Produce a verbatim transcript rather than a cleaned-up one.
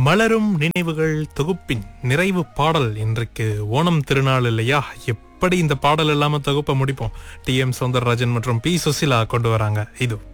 மலரும் நினைவுகள் தொகுப்பின் நிறைவு பாடல். இன்றைக்கு ஓணம் திருநாள் இல்லையா? எப்படி இந்த பாடல் இல்லாம தொகுப்பை முடிப்போம்? டி எம் சௌந்தரராஜன் மற்றும் பி சுசிலா கொண்டு வராங்க. இது